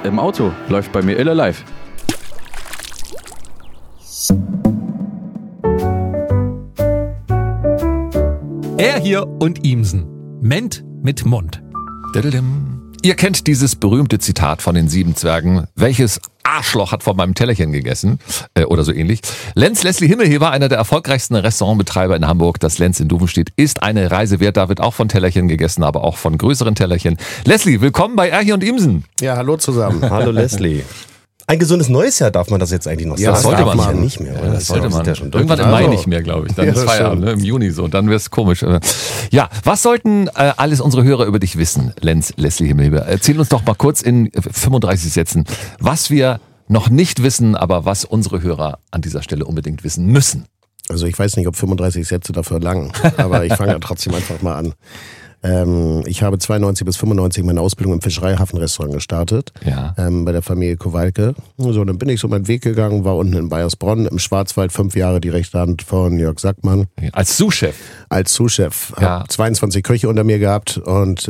Im Auto läuft bei mir Ille live. Er hier und Imsen. Ment mit Mund. Ihr kennt dieses berühmte Zitat von den 7 Zwergen. Welches Arschloch hat von meinem Tellerchen gegessen? Oder so ähnlich. Lenz Leslie Himmelheber, einer der erfolgreichsten Restaurantbetreiber in Hamburg, das Lenz in Duvenstedt, ist eine Reise wert. Da wird auch von Tellerchen gegessen, aber auch von größeren Tellerchen. Leslie, willkommen bei Erhi und Imsen. Ja, hallo zusammen. Hallo Leslie. Ein gesundes neues Jahr darf man das jetzt eigentlich noch sagen. Das sollte man ja nicht mehr. Oder? Das sollte man. Ja schon Irgendwann im Mai nicht mehr, glaube ich. Dann ist Feierabend, ne? Im Juni so. Dann wird's komisch. Ja, was sollten alles unsere Hörer über dich wissen, Lenz Leslie Himmelheber? Erzähl uns doch mal kurz in 35 Sätzen, was wir noch nicht wissen, aber was unsere Hörer an dieser Stelle unbedingt wissen müssen. Also ich weiß nicht, ob 35 Sätze dafür lang, aber ich fange ja trotzdem einfach mal an. Ich habe 92 bis 95 meine Ausbildung im Fischereihafenrestaurant gestartet, Ja. Bei der Familie Kowalke. So, dann bin ich so meinen Weg gegangen, war unten in Bayersbronn im Schwarzwald 5 Jahre die rechte Hand von Jörg Sackmann. Als Sous-Chef. Als Sous-Chef. Ja. Hab 22 Köche unter mir gehabt und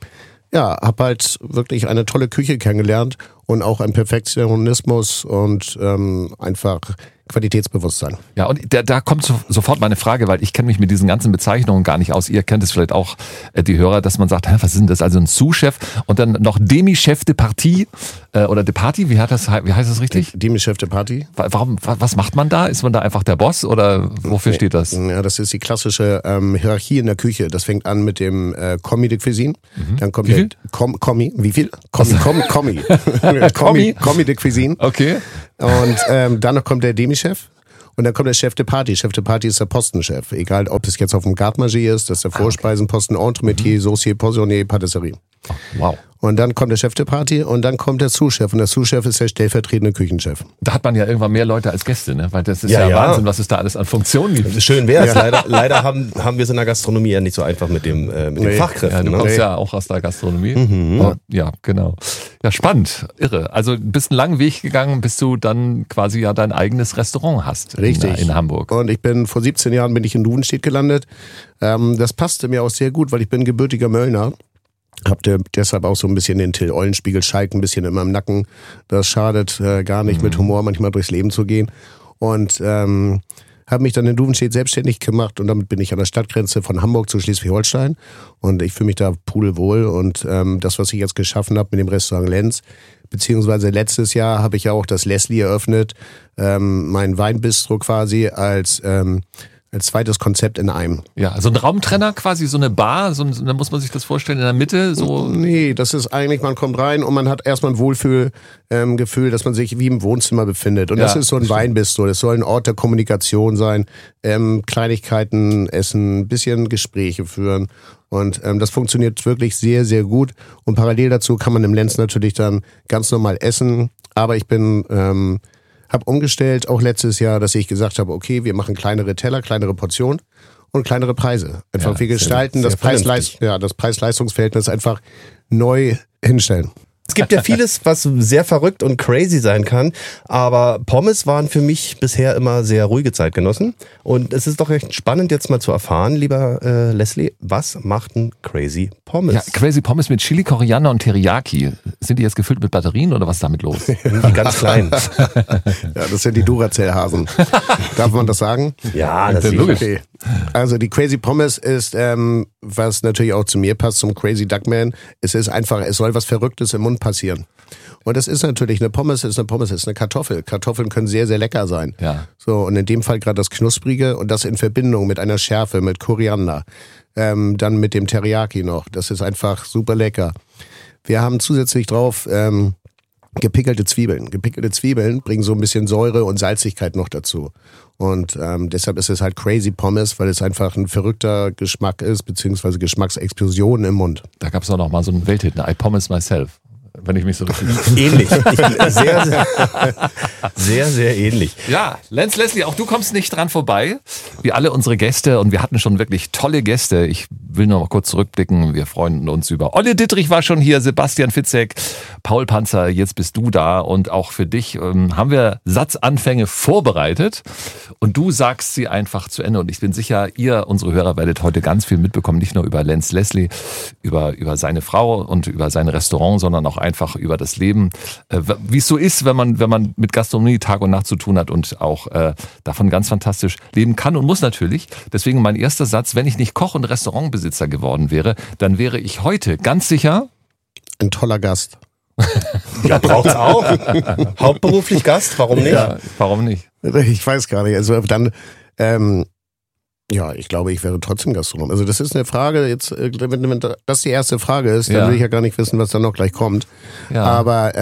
habe halt wirklich eine tolle Küche kennengelernt und auch einen Perfektionismus und einfach Qualitätsbewusstsein. Ja, und da kommt sofort meine Frage, weil ich kenne mich mit diesen ganzen Bezeichnungen gar nicht aus. Ihr kennt es vielleicht auch, die Hörer, dass man sagt, was ist denn das? Also ein Sous-Chef und dann noch Demi-Chef de Partie oder de Partie, wie heißt das richtig? Demi-Chef de Partie. Was macht man da? Ist man da einfach der Boss oder wofür steht das? Ja, das ist die klassische Hierarchie in der Küche. Das fängt an mit dem Commis de Cuisine. Dann kommt der Commis. Wie viel? Commis. Commis de Cuisine. Okay. Und dann noch kommt der Demi-Chef und dann kommt der Chef de Partie. Chef de Partie ist der Postenchef. Egal, ob es jetzt auf dem Garde-Manger ist, das ist der Vorspeisenposten, Entremetier, Saucier, Poissonnier, Patisserie. Oh, wow. Und dann kommt der Chef de Partie und dann kommt der Sous-Chef. Und der Sous-Chef ist der stellvertretende Küchenchef. Da hat man ja irgendwann mehr Leute als Gäste, ne? Weil das ist Ja, ja ja. Wahnsinn, was es da alles an Funktionen gibt. Schön wär's. Leider haben wir es in der Gastronomie ja nicht so einfach mit den Fachkräften. Ja, du ne? kommst ja auch aus der Gastronomie. Oh, ja, genau. Ja, spannend. Irre. Also bist einen langen Weg gegangen, bis du dann quasi ja dein eigenes Restaurant hast. Richtig. In Hamburg. Und vor 17 Jahren bin ich in Duvenstedt gelandet. Das passte mir auch sehr gut, weil ich bin gebürtiger Möllner. Habt deshalb auch so ein bisschen den Till-Eulenspiegel-Schalk ein bisschen in meinem Nacken. Das schadet gar nicht, mit Humor manchmal durchs Leben zu gehen. Und habe mich dann in Duvenstedt selbstständig gemacht und damit bin ich an der Stadtgrenze von Hamburg zu Schleswig-Holstein. Und ich fühle mich da pudelwohl. Und das, was ich jetzt geschaffen habe mit dem Restaurant Lenz, beziehungsweise letztes Jahr habe ich ja auch das Leslie eröffnet, mein Weinbistro quasi als zweites Konzept in einem. Ja, so ein Raumtrenner quasi, so eine Bar, da muss man sich das vorstellen, in der Mitte, so. Nee, das ist eigentlich, man kommt rein und man hat erstmal ein Wohlfühlgefühl, dass man sich wie im Wohnzimmer befindet. Und das ist so ein Weinbistro, das soll ein Ort der Kommunikation sein, Kleinigkeiten essen, ein bisschen Gespräche führen. Und das funktioniert wirklich sehr, sehr gut. Und parallel dazu kann man im Lenz natürlich dann ganz normal essen. Aber ich habe umgestellt, auch letztes Jahr, dass ich gesagt habe, okay, wir machen kleinere Teller, kleinere Portionen und kleinere Preise. Einfach wir gestalten das Preis-Leistungs-Verhältnis einfach neu hinstellen. Es gibt ja vieles, was sehr verrückt und crazy sein kann, aber Pommes waren für mich bisher immer sehr ruhige Zeitgenossen. Und es ist doch recht spannend jetzt mal zu erfahren, lieber Leslie, was macht ein Crazy Pommes? Ja, Crazy Pommes mit Chili, Koriander und Teriyaki. Sind die jetzt gefüllt mit Batterien oder was ist damit los? Die ganz kleinen. Ja, das sind die Duracell-Hasen. Darf man das sagen? Ja, das ist logisch. Okay. Also die Crazy Pommes ist, was natürlich auch zu mir passt, zum Crazy Duckman, es ist einfach, es soll was Verrücktes im Mund passieren. Und das ist natürlich, eine Pommes ist eine Kartoffel. Kartoffeln können sehr, sehr lecker sein. Ja. So, und in dem Fall gerade das Knusprige und das in Verbindung mit einer Schärfe, mit Koriander, dann mit dem Teriyaki noch. Das ist einfach super lecker. Wir haben zusätzlich drauf gepickelte Zwiebeln. Gepickelte Zwiebeln bringen so ein bisschen Säure und Salzigkeit noch dazu. Und deshalb ist es halt Crazy Pommes, weil es einfach ein verrückter Geschmack ist, beziehungsweise Geschmacksexplosion im Mund. Da gab es auch noch mal so einen Welthit, ne? I Promise Myself. Wenn ich mich so richtig... ähnlich. Sehr ähnlich. Ja, Lenz Leslie, auch du kommst nicht dran vorbei, wie alle unsere Gäste. Und wir hatten schon wirklich tolle Gäste. Ich will nur noch mal kurz zurückblicken. Wir freuen uns über Olle Dittrich war schon hier, Sebastian Fitzek, Paul Panzer, jetzt bist du da und auch für dich haben wir Satzanfänge vorbereitet und du sagst sie einfach zu Ende und ich bin sicher, ihr, unsere Hörer, werdet heute ganz viel mitbekommen, nicht nur über Lance Leslie, über seine Frau und über sein Restaurant, sondern auch einfach über das Leben, wie es so ist, wenn man mit Gastronomie Tag und Nacht zu tun hat und auch davon ganz fantastisch leben kann und muss natürlich. Deswegen mein erster Satz, wenn ich nicht Koch und Restaurantbesitzer geworden wäre, dann wäre ich heute ganz sicher ein toller Gast. Ja, braucht's auch. Hauptberuflich Gast, warum nicht? Ja, warum nicht? Ich weiß gar nicht. Also dann, ja, ich glaube, ich wäre trotzdem Gastronom. Also das ist eine Frage, jetzt, wenn das die erste Frage ist, dann will ich ja gar nicht wissen, was dann noch gleich kommt. Ja. Aber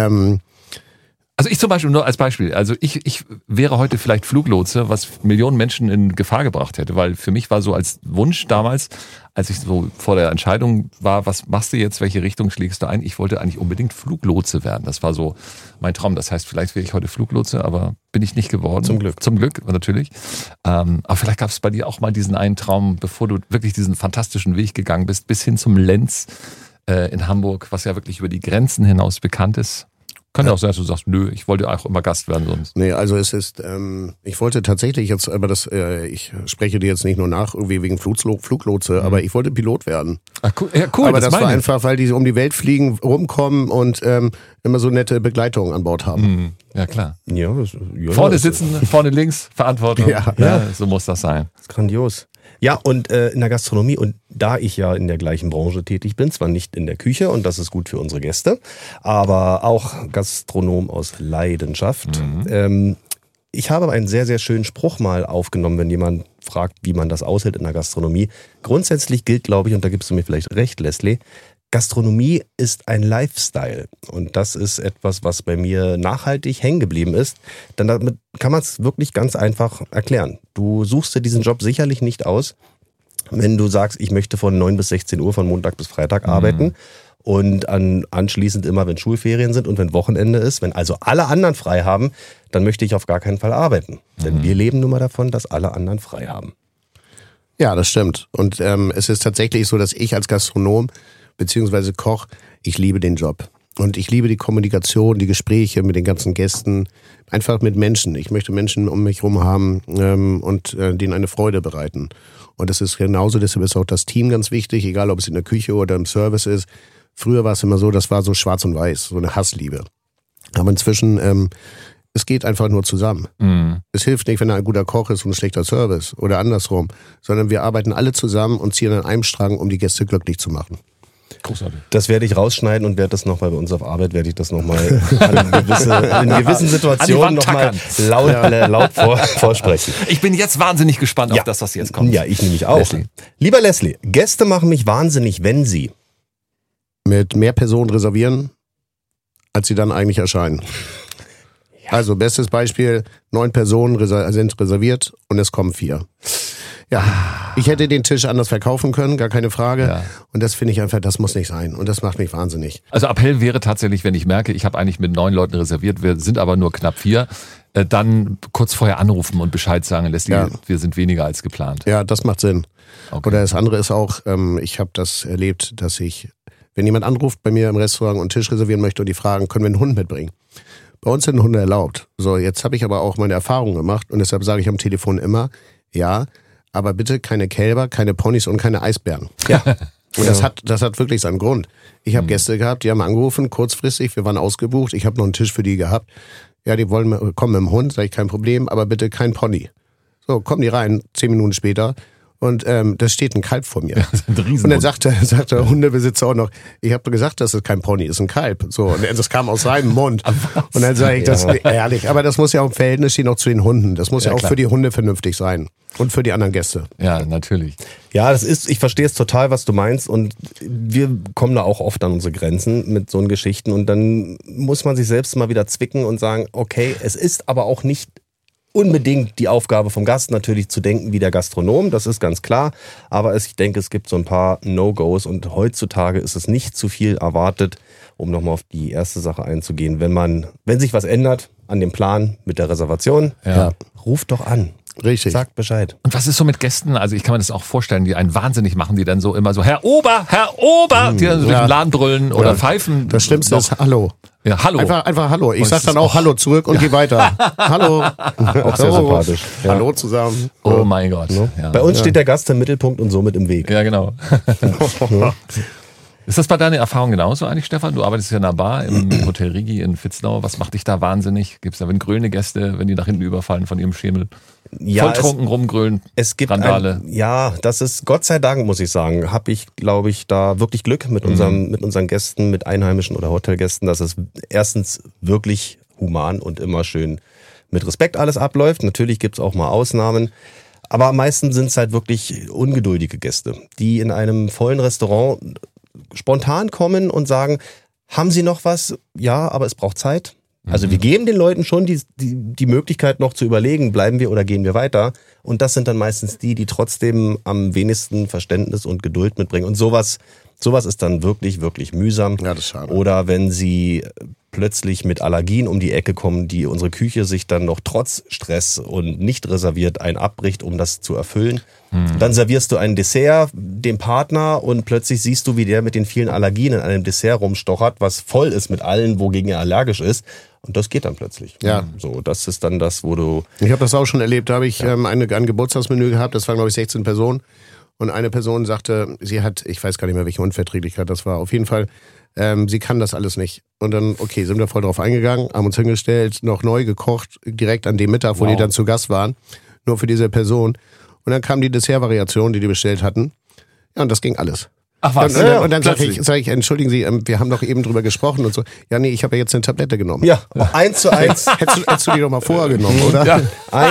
also ich zum Beispiel, nur als Beispiel, also ich wäre heute vielleicht Fluglotse, was Millionen Menschen in Gefahr gebracht hätte, weil für mich war so als Wunsch damals, als ich so vor der Entscheidung war, was machst du jetzt, welche Richtung schlägst du ein, ich wollte eigentlich unbedingt Fluglotse werden. Das war so mein Traum. Das heißt, vielleicht wäre ich heute Fluglotse, aber bin ich nicht geworden. Zum Glück, natürlich. Aber vielleicht gab es bei dir auch mal diesen einen Traum, bevor du wirklich diesen fantastischen Weg gegangen bist, bis hin zum Lenz in Hamburg, was ja wirklich über die Grenzen hinaus bekannt ist. Könnte auch sein, dass du sagst, nö, ich wollte auch immer Gast werden sonst. Nee, also es ist, ich wollte tatsächlich jetzt, aber das, ich spreche dir jetzt nicht nur nach, irgendwie wegen Fluglotse, aber ich wollte Pilot werden. Ach, cool. Ja, cool, aber das war einfach, weil die um die Welt fliegen, rumkommen und immer so nette Begleitungen an Bord haben. Ja, klar. Ja, vorne sitzen, vorne links, Verantwortung. Ja, so muss das sein. Das ist grandios. Ja, und in der Gastronomie, und da ich ja in der gleichen Branche tätig bin, zwar nicht in der Küche, und das ist gut für unsere Gäste, aber auch Gastronom aus Leidenschaft. Ich habe einen sehr, sehr schönen Spruch mal aufgenommen, wenn jemand fragt, wie man das aushält in der Gastronomie. Grundsätzlich gilt, glaube ich, und da gibst du mir vielleicht recht, Leslie, Gastronomie ist ein Lifestyle und das ist etwas, was bei mir nachhaltig hängen geblieben ist. Denn damit kann man es wirklich ganz einfach erklären. Du suchst dir diesen Job sicherlich nicht aus, wenn du sagst, ich möchte von 9 bis 16 Uhr von Montag bis Freitag arbeiten und anschließend immer, wenn Schulferien sind und wenn Wochenende ist, wenn also alle anderen frei haben, dann möchte ich auf gar keinen Fall arbeiten. Denn wir leben nun mal davon, dass alle anderen frei haben. Ja, das stimmt. Und es ist tatsächlich so, dass ich als Gastronom beziehungsweise Koch, ich liebe den Job. Und ich liebe die Kommunikation, die Gespräche mit den ganzen Gästen, einfach mit Menschen. Ich möchte Menschen um mich herum haben und denen eine Freude bereiten. Und das ist genauso, deshalb ist auch das Team ganz wichtig, egal ob es in der Küche oder im Service ist. Früher war es immer so, das war so schwarz und weiß, so eine Hassliebe. Aber inzwischen, es geht einfach nur zusammen. Es hilft nicht, wenn er ein guter Koch ist und ein schlechter Service oder andersrum, sondern wir arbeiten alle zusammen und ziehen an einem Strang, um die Gäste glücklich zu machen. Großartig. Das werde ich rausschneiden und werde das nochmal bei uns auf Arbeit, werde ich das nochmal in gewissen Situationen nochmal laut vorsprechen. Ich bin jetzt wahnsinnig gespannt auf das, was jetzt kommt. Ja, ich nämlich auch. Leslie. Lieber Leslie, Gäste machen mich wahnsinnig, wenn sie mit mehr Personen reservieren, als sie dann eigentlich erscheinen. Ja. Also bestes Beispiel, 9 Personen sind reserviert und es kommen 4. Ja, ich hätte den Tisch anders verkaufen können, gar keine Frage. Ja. Und das finde ich einfach, das muss nicht sein. Und das macht mich wahnsinnig. Also Appell wäre tatsächlich, wenn ich merke, ich habe eigentlich mit 9 Leuten reserviert, wir sind aber nur knapp 4, dann kurz vorher anrufen und Bescheid sagen, Leslie, wir sind weniger als geplant. Ja, das macht Sinn. Okay. Oder das andere ist auch, ich habe das erlebt, dass wenn jemand anruft bei mir im Restaurant und einen Tisch reservieren möchte und die fragen, können wir einen Hund mitbringen? Bei uns sind Hunde erlaubt. So, jetzt habe ich aber auch meine Erfahrungen gemacht und deshalb sage ich am Telefon immer, ja, aber bitte keine Kälber, keine Ponys und keine Eisbären. Ja. Und das hat wirklich seinen Grund. Ich habe Gäste gehabt, die haben angerufen, kurzfristig, wir waren ausgebucht, ich habe noch einen Tisch für die gehabt. Ja, die wollen kommen mit dem Hund, sage ich, kein Problem, aber bitte kein Pony. So, kommen die rein, 10 Minuten später. Und da steht ein Kalb vor mir. Ja, das ist ein Riesenhund. Und dann sagt der Hundebesitzer auch noch, ich habe gesagt, das ist kein Pony, ist ein Kalb. So, und das kam aus seinem Mund. Und dann sage ich, das ist ehrlich. Aber das muss ja auch im Verhältnis stehen auch zu den Hunden. Das muss ja auch klar für die Hunde vernünftig sein. Und für die anderen Gäste. Ja, natürlich. Ja, ich verstehe es total, was du meinst. Und wir kommen da auch oft an unsere Grenzen mit so Geschichten. Und dann muss man sich selbst mal wieder zwicken und sagen, okay, es ist aber auch nicht unbedingt die Aufgabe vom Gast, natürlich zu denken wie der Gastronom, das ist ganz klar, aber ich denke, es gibt so ein paar No-Gos und heutzutage ist es nicht zu viel erwartet, um nochmal auf die erste Sache einzugehen, wenn sich was ändert an dem Plan mit der Reservation, ruft doch an. Richtig. Sagt Bescheid. Und was ist so mit Gästen? Also ich kann mir das auch vorstellen, die einen wahnsinnig machen, die dann so immer so, Herr Ober, die dann so durch den Laden brüllen oder pfeifen. Das Schlimmste ist Hallo. Ja, hallo. Einfach Hallo. Ich Und sag es dann ist auch Hallo zurück und geh weiter. Hallo. Auch sehr sympathisch. Ja. Hallo zusammen. Oh mein Gott. Ja, Bei uns steht der Gast im Mittelpunkt und somit im Weg. ja genau. Ist das bei deiner Erfahrung genauso eigentlich, Stefan? Du arbeitest ja in einer Bar im Hotel Rigi in Vitznau. Was macht dich da wahnsinnig? Gibt es da, wenn grölende Gäste, wenn die nach hinten überfallen von ihrem Schemel? Ja, Volltrunken rumgrölen, es gibt Randale. das ist, Gott sei Dank, muss ich sagen, habe ich, glaube ich, da wirklich Glück mit unseren Gästen, mit Einheimischen oder Hotelgästen, dass es erstens wirklich human und immer schön mit Respekt alles abläuft. Natürlich gibt's auch mal Ausnahmen. Aber am meisten sind es halt wirklich ungeduldige Gäste, die in einem vollen Restaurant spontan kommen und sagen, haben Sie noch was? Ja, aber es braucht Zeit. Also wir geben den Leuten schon die Möglichkeit noch zu überlegen, bleiben wir oder gehen wir weiter. Und das sind dann meistens die trotzdem am wenigsten Verständnis und Geduld mitbringen. Und sowas ist dann wirklich, wirklich mühsam. Ja, das ist schade. Oder wenn sie plötzlich mit Allergien um die Ecke kommen, die unsere Küche sich dann noch trotz Stress und nicht reserviert ein abbricht, um das zu erfüllen. Dann servierst du ein Dessert dem Partner und plötzlich siehst du, wie der mit den vielen Allergien in einem Dessert rumstochert, was voll ist mit allen, wogegen er allergisch ist. Und das geht dann plötzlich. Ja. So, das ist dann das, wo du... Ich habe das auch schon erlebt. Da habe ich ein Geburtstagsmenü gehabt. Das waren, glaube ich, 16 Personen. Und eine Person sagte, sie hat, ich weiß gar nicht mehr, welche Unverträglichkeit das war. Auf jeden Fall, sie kann das alles nicht. Und dann, okay, sind wir voll drauf eingegangen, haben uns hingestellt, noch neu gekocht, direkt an dem Mittag, wo die dann zu Gast waren. Nur für diese Person. Und dann kam die Dessertvariation, die bestellt hatten. Ja, und das ging alles. Ach was? Und dann sag ich, entschuldigen Sie, wir haben doch eben drüber gesprochen und so. Ja, nee, ich habe ja jetzt eine Tablette genommen. Ja, 1:1. Hättest du die doch mal vorher genommen, oder? Ja.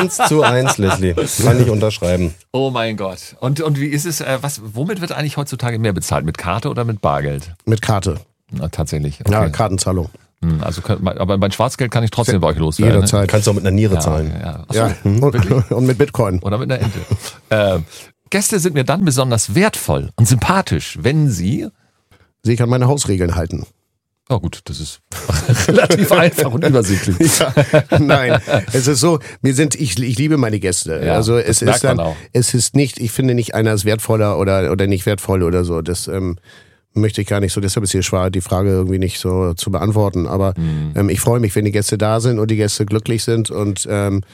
1:1, Leslie. Kann ich unterschreiben. Oh mein Gott. Und wie ist es, womit wird eigentlich heutzutage mehr bezahlt? Mit Karte oder mit Bargeld? Mit Karte. Na, tatsächlich. Okay. Ja, Kartenzahlung. Also, aber mein Schwarzgeld kann ich trotzdem bei euch loswerden. Ne? Jederzeit. Kannst du auch mit einer Niere zahlen. Ja. Achso, Ja, und mit Bitcoin. oder mit einer Ente. Gäste sind mir dann besonders wertvoll und sympathisch, wenn sie... Sie kann meine Hausregeln halten. Oh gut, das ist relativ einfach und übersichtlich. Ja, nein, es ist so, ich liebe meine Gäste. Ja, also das es merkt ist dann, man auch. es ist nicht, ich finde nicht, einer ist wertvoller oder nicht wertvoll oder so. Das möchte ich gar nicht so, deshalb ist hier schwer, die Frage irgendwie nicht so zu beantworten. Aber ich freue mich, wenn die Gäste da sind und die Gäste glücklich sind und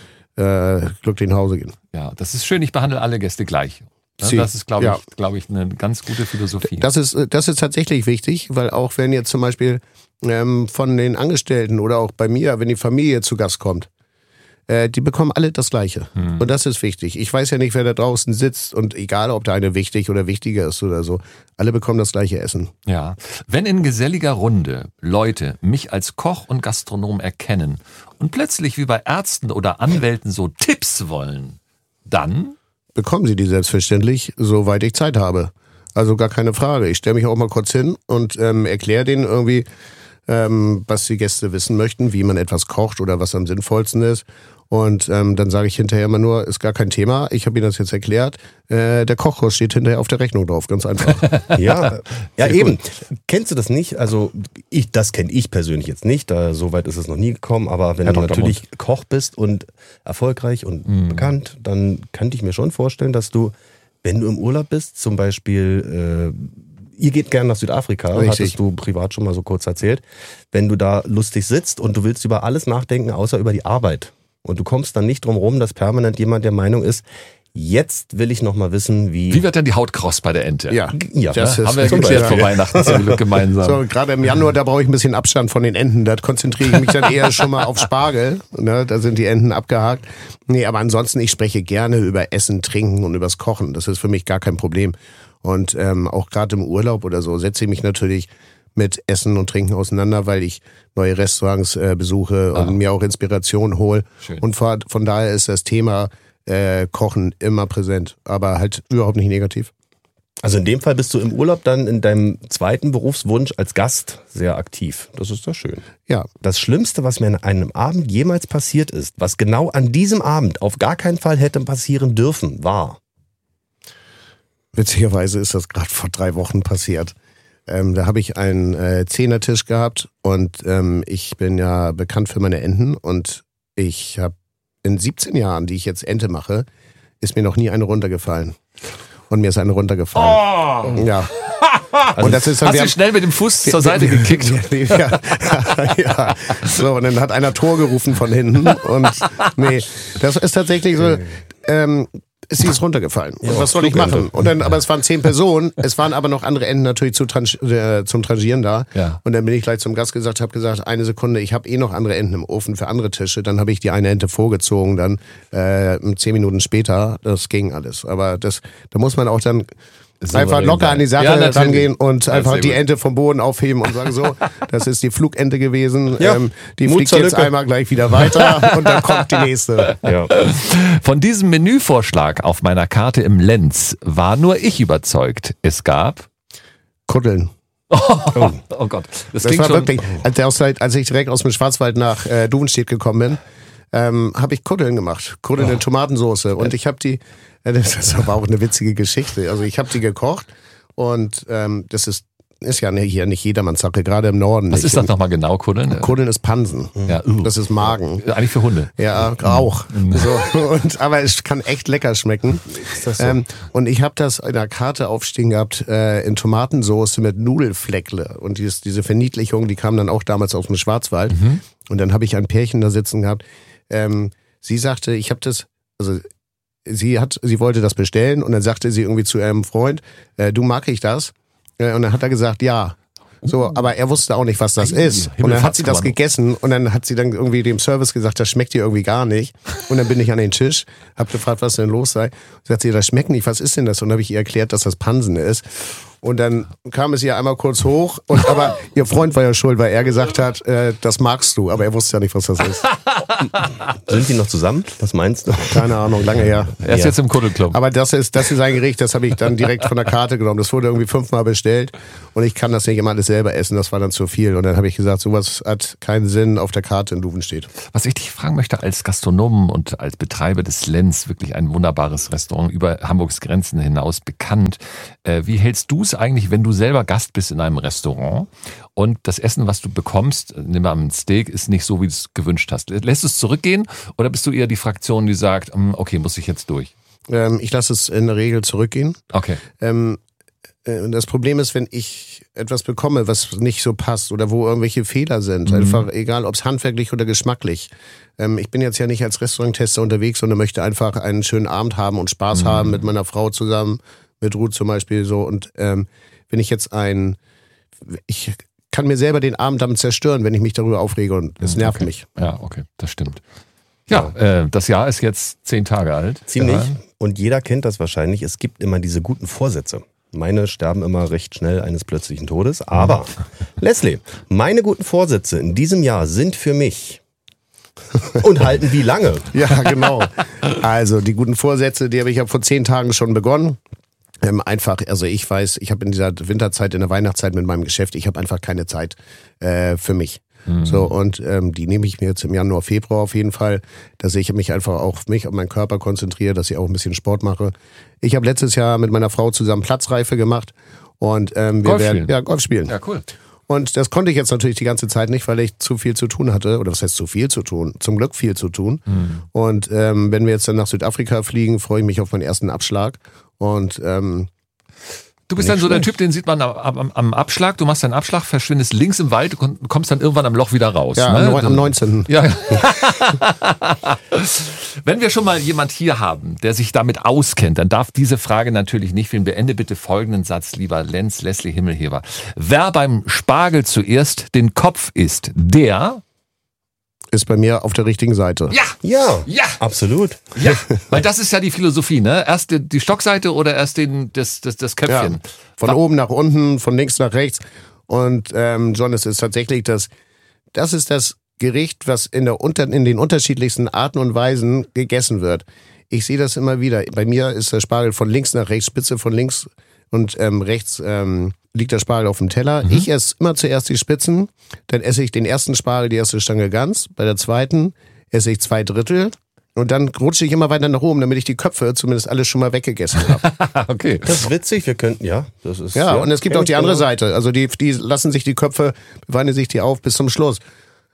glücklich nach Hause gehen. Ja, das ist schön, ich behandle alle Gäste gleich. Ne? Sie. Das ist, glaube Ja. ich, eine ganz gute Philosophie. Das ist tatsächlich wichtig, weil auch wenn jetzt zum Beispiel von den Angestellten oder auch bei mir, wenn die Familie zu Gast kommt, die bekommen alle das Gleiche. Und das ist wichtig. Ich weiß ja nicht, wer da draußen sitzt und egal, ob der eine wichtig oder wichtiger ist oder so, alle bekommen das gleiche Essen. Ja. Wenn in geselliger Runde Leute mich als Koch und Gastronom erkennen und plötzlich wie bei Ärzten oder Anwälten so Tipps wollen, dann... Bekommen sie die selbstverständlich, soweit ich Zeit habe. Also gar keine Frage. Ich stelle mich auch mal kurz hin und erkläre denen irgendwie, was die Gäste wissen möchten, wie man etwas kocht oder was am sinnvollsten ist. Und dann sage ich hinterher immer nur, ist gar kein Thema, ich habe Ihnen das jetzt erklärt. Der Kochkurs steht hinterher auf der Rechnung drauf, ganz einfach. Ja, eben. Kennst du das nicht? Also das kenne ich persönlich jetzt nicht, so weit ist es noch nie gekommen, aber wenn Herr du Dr. natürlich Koch bist und erfolgreich und bekannt, dann könnte ich mir schon vorstellen, dass du, wenn du im Urlaub bist, zum Beispiel, ihr geht gerne nach Südafrika, Richtig. hattest du privat schon mal so kurz erzählt, wenn du da lustig sitzt und du willst über alles nachdenken, außer über die Arbeit. Und du kommst dann nicht drum rum, dass permanent jemand der Meinung ist, jetzt will ich noch mal wissen, wie Wie wird denn die Haut kross bei der Ente? ja, das ist Haben wir zum geklärt Beispiel. vor Weihnachten zum Glück gemeinsam. So, gerade im Januar, da brauche ich ein bisschen Abstand von den Enten. Da konzentriere ich mich dann eher schon mal auf Spargel. Ne? Da sind die Enten abgehakt. Nee, aber ansonsten, ich spreche gerne über Essen, Trinken und übers Kochen. Das ist für mich gar kein Problem. Und auch gerade im Urlaub oder so setze ich mich natürlich mit Essen und Trinken auseinander, weil ich neue Restaurants besuche und mir auch Inspiration hole. Schön. Und von daher ist das Thema Kochen immer präsent, aber halt überhaupt nicht negativ. Also in dem Fall bist du im Urlaub dann in deinem zweiten Berufswunsch als Gast sehr aktiv. Das ist doch schön. Ja, Das Schlimmste, was mir an einem Abend jemals passiert ist, was genau an diesem Abend auf gar keinen Fall hätte passieren dürfen, war... witzigerweise ist das gerade vor 3 Wochen passiert. Da habe ich einen Zehnertisch gehabt und ich bin ja bekannt für meine Enten und ich habe in 17 Jahren, die ich jetzt Ente mache, ist mir noch nie eine runtergefallen. Und mir ist eine runtergefallen. Oh. Ja. Also, und das ist hast du schnell mit dem Fuß zur Seite gekickt? Ja. So, und dann hat einer Tor gerufen von hinten. Und nee, das ist tatsächlich so, sie ist runtergefallen. Und was soll ich machen? Und dann, aber es waren 10 Personen, es waren aber noch andere Enten natürlich zum Trangieren da. Ja. Und dann bin ich gleich zum Gast habe gesagt, eine Sekunde, ich habe noch andere Enten im Ofen für andere Tische. Dann habe ich die eine Ente vorgezogen, dann 10 Minuten später, das ging alles. Aber da muss man auch dann einfach locker an die Sache rangehen und einfach die Ente vom Boden aufheben und sagen so, das ist die Flugente gewesen, die fliegt jetzt einmal gleich wieder weiter und dann kommt die nächste. Ja. Von diesem Menüvorschlag auf meiner Karte im Lenz war nur ich überzeugt. Es gab Kuddeln. Oh Gott. Das war schon wirklich, als ich direkt aus dem Schwarzwald nach Duvenstedt gekommen bin, habe ich Kuddeln gemacht. Kuddeln in Tomatensauce. Und ich habe die, das war auch eine witzige Geschichte. Also ich habe die gekocht und das ist ja hier nicht jedermanns Sache, gerade im Norden. Was ist das nochmal genau, Kuddeln? Kuddeln ist Pansen. Ja, das ist Magen. Eigentlich für Hunde. Ja, auch. So, aber es kann echt lecker schmecken. Ist das so? Und ich habe das in der Karte aufstehen gehabt in Tomatensauce mit Nudelfleckle. Und diese Verniedlichung, die kam dann auch damals aus dem Schwarzwald. Mhm. Und dann habe ich ein Pärchen da sitzen gehabt. Sie sagte, ich habe das, also sie wollte das bestellen und dann sagte sie irgendwie zu ihrem Freund, du, mag ich das? Und dann hat er gesagt, ja. So, aber er wusste auch nicht, was das ist. Und dann hat sie das gegessen und dann hat sie dann irgendwie dem Service gesagt, das schmeckt ihr irgendwie gar nicht. Und dann bin ich an den Tisch, hab gefragt, was denn los sei. Sagt sie, das schmeckt nicht, was ist denn das? Und dann habe ich ihr erklärt, dass das Pansen ist. Und dann kam es ihr einmal kurz hoch, aber ihr Freund war ja schuld, weil er gesagt hat, das magst du, aber er wusste ja nicht, was das ist. Sind die noch zusammen? Was meinst du? Keine Ahnung, lange her. Er ist jetzt im Kuddelclub. Aber das ist ein Gericht, das habe ich dann direkt von der Karte genommen. Das wurde irgendwie 5-mal bestellt und ich kann das nicht immer alles selber essen, das war dann zu viel. Und dann habe ich gesagt, sowas hat keinen Sinn auf der Karte in Duvenstedt. Was ich dich fragen möchte, als Gastronom und als Betreiber des Lenz, wirklich ein wunderbares Restaurant über Hamburgs Grenzen hinaus bekannt, wie hältst du es eigentlich, wenn du selber Gast bist in einem Restaurant und das Essen, was du bekommst, nimm mal ein Steak, ist nicht so, wie du es gewünscht hast? Lässt du es zurückgehen oder bist du eher die Fraktion, die sagt, okay, muss ich jetzt durch? Ich lasse es in der Regel zurückgehen. Okay. Das Problem ist, wenn ich etwas bekomme, was nicht so passt oder wo irgendwelche Fehler sind, einfach egal, ob es handwerklich oder geschmacklich. Ich bin jetzt ja nicht als Restauranttester unterwegs, sondern möchte einfach einen schönen Abend haben und Spaß haben mit meiner Frau zusammen, mit Ruth zum Beispiel so. Und wenn ich jetzt ich kann mir selber den Abend damit zerstören, wenn ich mich darüber aufrege und es nervt mich. Ja, okay, das stimmt. Ja, das Jahr ist jetzt 10 Tage alt. Ziemlich. Ja. Und jeder kennt das wahrscheinlich. Es gibt immer diese guten Vorsätze. Meine sterben immer recht schnell eines plötzlichen Todes. Aber, Leslie, meine guten Vorsätze in diesem Jahr sind für mich und halten wie lange? Ja, genau. Also die guten Vorsätze, die habe ich ja vor 10 Tagen schon begonnen. Also ich weiß, ich habe in dieser Winterzeit, in der Weihnachtszeit mit meinem Geschäft, ich habe einfach keine Zeit für mich. So, und die nehme ich mir jetzt im Januar, Februar auf jeden Fall, dass ich mich einfach auch auf meinen Körper konzentriere, dass ich auch ein bisschen Sport mache. Ich habe letztes Jahr mit meiner Frau zusammen Platzreife gemacht und wir werden Golf spielen. Ja, cool. Und das konnte ich jetzt natürlich die ganze Zeit nicht, weil ich zu viel zu tun hatte. Oder was heißt zu viel zu tun? Zum Glück viel zu tun. Und wenn wir jetzt dann nach Südafrika fliegen, freue ich mich auf meinen ersten Abschlag. Und du bist dann so der Typ, den sieht man am Abschlag. Du machst deinen Abschlag, verschwindest links im Wald und kommst dann irgendwann am Loch wieder raus. Ja, ne? am 19. Ja. Wenn wir schon mal jemand hier haben, der sich damit auskennt, dann darf diese Frage natürlich nicht fehlen. Beende bitte folgenden Satz, lieber Lenz, Leslie Himmelheber. Wer beim Spargel zuerst den Kopf isst, der ist bei mir auf der richtigen Seite. Ja, absolut. Ja, weil das ist ja die Philosophie, ne? Erst die Stockseite oder erst das Köpfchen. Ja. Von oben nach unten, von links nach rechts. Und John, es ist tatsächlich das ist das Gericht, was in den unterschiedlichsten Arten und Weisen gegessen wird. Ich sehe das immer wieder. Bei mir ist der Spargel von links nach rechts, Spitze von links und rechts liegt der Spargel auf dem Teller. Ich esse immer zuerst die Spitzen, dann esse ich den ersten Spargel, die erste Stange ganz. Bei der zweiten esse ich 2/3 und dann rutsche ich immer weiter nach oben, damit ich die Köpfe zumindest alle schon mal weggegessen habe. Okay. Das ist witzig, wir könnten, das ist. Ja, und es gibt auch die andere Seite. Also die lassen sich die Köpfe, bewahren sich die auf bis zum Schluss.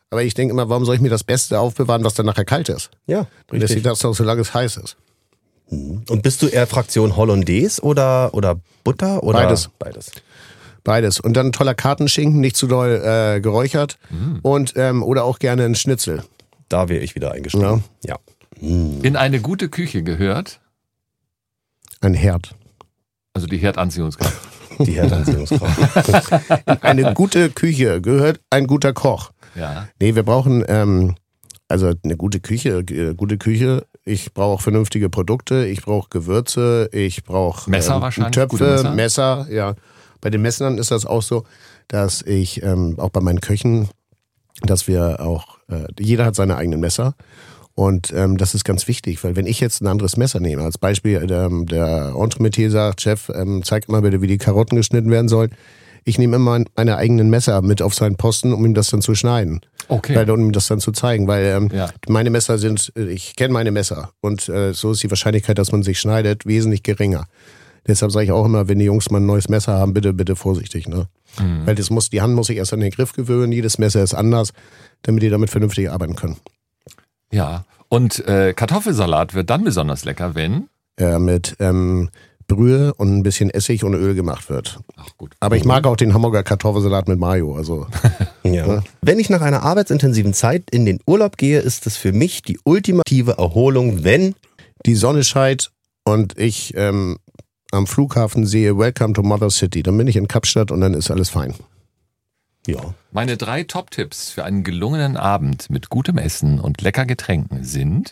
Aber ich denke immer, warum soll ich mir das Beste aufbewahren, was dann nachher kalt ist? Ja, Und deswegen das auch, solange es heiß ist. Und bist du eher Fraktion Hollandaise oder Butter? Oder? Beides. Und dann ein toller Kartenschinken, nicht zu doll geräuchert. Und oder auch gerne ein Schnitzel. Da wäre ich wieder eingestiegen. Ja. In eine gute Küche gehört, Ein Herd. also die Herdanziehungskraft. Die Herdanziehungskraft. In eine gute Küche gehört ein guter Koch. Ja. Nee, wir brauchen also eine gute Küche. Ich brauche vernünftige Produkte, ich brauche Gewürze, ich brauche Messer wahrscheinlich, gute Töpfe, Messer. ja. Bei den Messern ist das auch so, dass ich auch bei meinen Köchen, dass wir auch, jeder hat seine eigenen Messer. Und das ist ganz wichtig, weil wenn ich jetzt ein anderes Messer nehme, als Beispiel der Entremetier sagt, Chef, zeig mal bitte, wie die Karotten geschnitten werden sollen. Ich nehme immer meine eigenen Messer mit auf seinen Posten, um ihm das dann zu schneiden. Okay. Weil, um ihm das dann zu zeigen, weil Ja. meine Messer ich kenne meine Messer und so ist die Wahrscheinlichkeit, dass man sich schneidet, wesentlich geringer. Deshalb sage ich auch immer, wenn die Jungs mal ein neues Messer haben, bitte vorsichtig, ne? Weil die Hand muss sich erst an den Griff gewöhnen, jedes Messer ist anders, damit die damit vernünftig arbeiten können. Ja. Und Kartoffelsalat wird dann besonders lecker, wenn? Mit Brühe und ein bisschen Essig und Öl gemacht wird. Ach gut. Aber ich mag auch den Hamburger Kartoffelsalat mit Mayo. Also Ja. Wenn ich nach einer arbeitsintensiven Zeit in den Urlaub gehe, ist es für mich die ultimative Erholung, wenn die Sonne scheint und ich am Flughafen sehe Welcome to Mother City. Dann bin ich in Kapstadt und dann ist alles fein. ja. Meine 3 Top-Tipps für einen gelungenen Abend mit gutem Essen und lecker Getränken sind?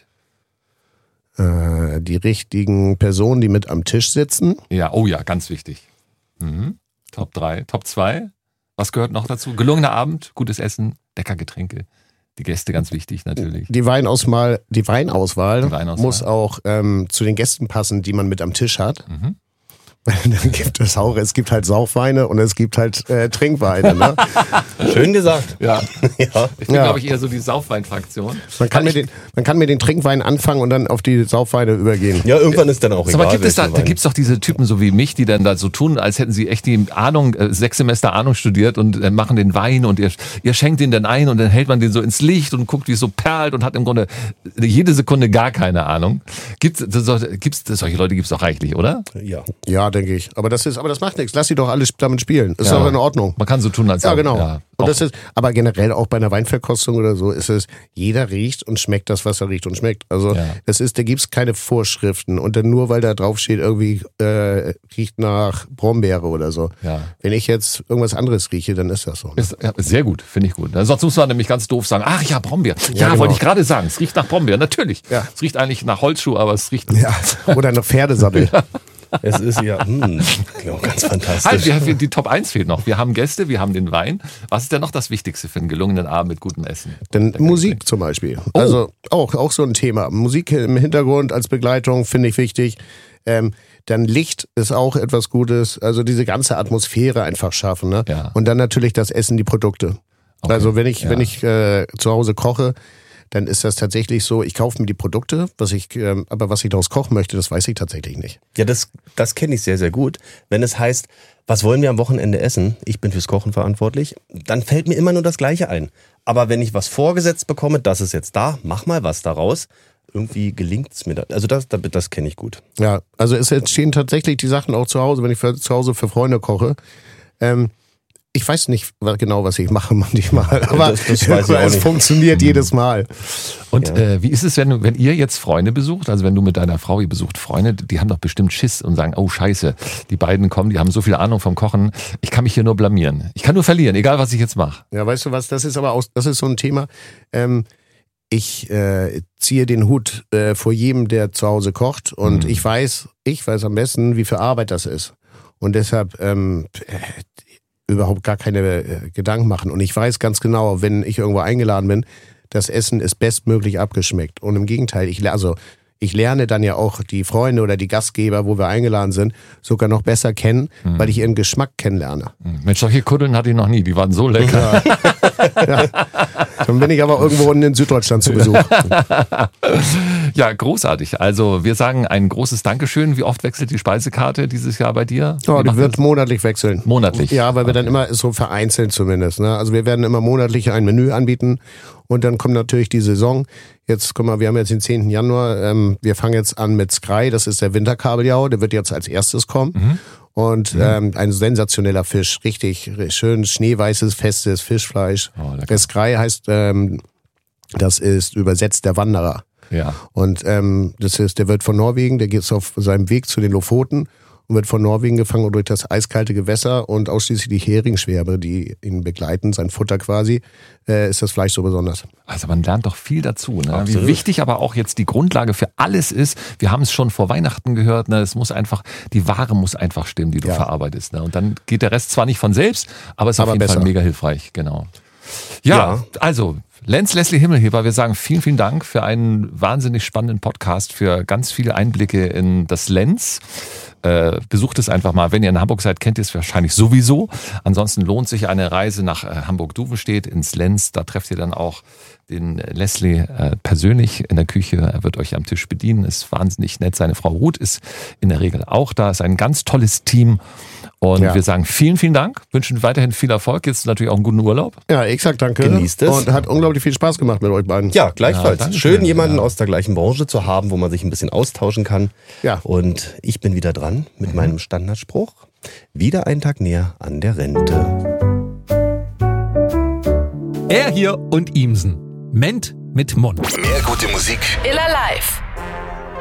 Die richtigen Personen, die mit am Tisch sitzen. Ja, oh ja, ganz wichtig. Top 3. Top 2? Was gehört noch dazu? Gelungener Abend, gutes Essen, lecker Getränke. Die Gäste ganz wichtig natürlich. Die Weinauswahl Weinauswahl. muss auch zu den Gästen passen, die man mit am Tisch hat. Dann gibt es auch, es gibt halt Saufweine und es gibt halt Trinkweine. Ne? Schön gesagt. Ja. Ja. Ich bin, Ja. glaube ich, eher so die Saufwein-Fraktion. Man kann mit den Trinkweinen anfangen und dann auf die Saufweine übergehen. Ja, irgendwann ist dann auch egal. Aber gibt es da welcher Wein. gibt's doch diese Typen so wie mich, die dann da so tun, als hätten sie echt die Ahnung, 6 Semester Ahnung studiert und machen den Wein und ihr schenkt den dann ein und dann hält man den so ins Licht und guckt, wie es so perlt und hat im Grunde jede Sekunde gar keine Ahnung. Solche Leute gibt's doch reichlich, oder? Ja. Ja, denke ich. Aber das macht nichts. Lass sie doch alle damit spielen. Ist Ja. doch in Ordnung. Man kann so tun, als Ja, ob- genau. Ja, Und auch- das ist, aber generell auch bei einer Weinverkostung oder so ist es, jeder riecht und schmeckt das, was er riecht und schmeckt. Also Ja. da gibt's keine Vorschriften. Und dann nur, weil da drauf steht, irgendwie riecht nach Brombeere oder so. Ja. Wenn ich jetzt irgendwas anderes rieche, dann ist das so. Ne? Ist sehr gut, finde ich gut. Sonst muss man nämlich ganz doof sagen, ach ja, Brombeer. Ja, genau. wollte ich gerade sagen, es riecht nach Brombeer, natürlich. Ja. Es riecht eigentlich nach Holzschuh, aber es riecht... Ja. Oder nach Pferdesattel. Es ist ja genau, ganz fantastisch. Halt, die Top 1 fehlt noch. Wir haben Gäste, wir haben den Wein. Was ist denn noch das Wichtigste für einen gelungenen Abend mit gutem Essen? Dann Musik zum Beispiel. Also auch so ein Thema. Musik im Hintergrund als Begleitung finde ich wichtig. Dann Licht ist auch etwas Gutes. Also diese ganze Atmosphäre einfach schaffen. Ne? Ja. Und dann natürlich das Essen, die Produkte. Okay. Also wenn ich zu Hause koche, dann ist das tatsächlich so, ich kaufe mir die Produkte, aber was ich daraus kochen möchte, das weiß ich tatsächlich nicht. Ja, das kenne ich sehr, sehr gut. Wenn es heißt, was wollen wir am Wochenende essen? Ich bin fürs Kochen verantwortlich. Dann fällt mir immer nur das Gleiche ein. Aber wenn ich was vorgesetzt bekomme, das ist jetzt da, mach mal was daraus. Irgendwie gelingt es mir da. Also das kenne ich gut. Ja, also es entstehen tatsächlich die Sachen auch zu Hause, wenn ich zu Hause für Freunde koche. Ich weiß nicht genau, was ich mache manchmal, aber das weiß ich auch es nicht. funktioniert jedes Mal. Und wie ist es, wenn ihr jetzt Freunde besucht, also wenn du mit deiner Frau, ihr besucht Freunde, die haben doch bestimmt Schiss und sagen, oh scheiße, die beiden kommen, die haben so viel Ahnung vom Kochen, ich kann mich hier nur blamieren. Ich kann nur verlieren, egal was ich jetzt mache. Ja, weißt du was, das ist so ein Thema. Ich ziehe den Hut vor jedem, der zu Hause kocht und ich weiß am besten, wie viel Arbeit das ist. Und deshalb überhaupt gar keine Gedanken machen. Und ich weiß ganz genau, wenn ich irgendwo eingeladen bin, das Essen ist bestmöglich abgeschmeckt. Und im Gegenteil, ich lerne dann ja auch die Freunde oder die Gastgeber, wo wir eingeladen sind, sogar noch besser kennen, weil ich ihren Geschmack kennenlerne. Mensch, solche Kuddeln hatte ich noch nie, die waren so lecker. Dann bin ich aber irgendwo in Süddeutschland zu Besuch. Ja, großartig. Also wir sagen ein großes Dankeschön. Wie oft wechselt die Speisekarte dieses Jahr bei dir? Oh, Wie die macht wird das? monatlich wechseln. Monatlich? Ja, weil wir dann immer so vereinzelt zumindest. Ne? Also wir werden immer monatlich ein Menü anbieten und dann kommt natürlich die Saison. Jetzt, guck mal, wir haben jetzt den 10. Januar. Wir fangen jetzt an mit Skrei, das ist der Winterkabeljau. Der wird jetzt als erstes kommen. Und ein sensationeller Fisch. Richtig schön schneeweißes, festes Fischfleisch. Oh, lecker. Der Skrei heißt, das ist übersetzt der Wanderer. Ja. Und der wird von Norwegen, der geht auf seinem Weg zu den Lofoten und wird von Norwegen gefangen und durch das eiskalte Gewässer und ausschließlich die Heringsschwärme, die ihn begleiten, sein Futter quasi, ist das Fleisch so besonders. Also man lernt doch viel dazu. Ne? Absolut. Wie wichtig aber auch jetzt die Grundlage für alles ist. Wir haben es schon vor Weihnachten gehört. Ne? Es muss einfach, die Ware muss einfach stimmen, die du verarbeitest. Ne? Und dann geht der Rest zwar nicht von selbst, aber ist auf jeden Fall mega hilfreich. Genau. Ja, also Lenz Leslie Himmelheber, wir sagen vielen, vielen Dank für einen wahnsinnig spannenden Podcast, für ganz viele Einblicke in das Lenz. Besucht es einfach mal. Wenn ihr in Hamburg seid, kennt ihr es wahrscheinlich sowieso. Ansonsten lohnt sich eine Reise nach Hamburg-Duvenstedt ins Lenz. Da trefft ihr dann auch den Leslie persönlich in der Küche. Er wird euch am Tisch bedienen. Ist wahnsinnig nett. Seine Frau Ruth ist in der Regel auch da. Ist ein ganz tolles Team. Und wir sagen vielen, vielen Dank. Wünschen weiterhin viel Erfolg. Jetzt natürlich auch einen guten Urlaub. Ja, ich sag danke. Genießt es. Und hat unglaublich viel Spaß gemacht mit euch beiden. Ja, gleichfalls. danke Schön, schön. jemanden aus der gleichen Branche zu haben, wo man sich ein bisschen austauschen kann. Ja. Und ich bin wieder dran mit meinem Standardspruch. Wieder einen Tag näher an der Rente. Er hier und Imsen. Ment mit Mund. Mehr gute Musik. Iller Live.